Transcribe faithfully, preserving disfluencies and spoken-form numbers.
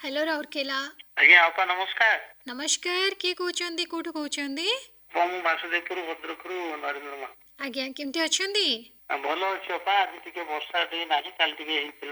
Hello Rourkela. आज्ञा अपा नमस्कार। नमस्कार, किए कहउचंदी, कोठु कहउचंदी? ମୁଁ ବାସୁଦେବପୁର ଭଦ୍ରକରୁ ନରେନ୍ଦ୍ର ମା। आज्ञा केमती अछंदी? ଭଲ ଅଛି ଅପା। ଆଜି ଟିକେ ବର୍ଷା ଟିକେ ନାହିଁ, କାଲି ଟିକେ ହେଇଥିଲା।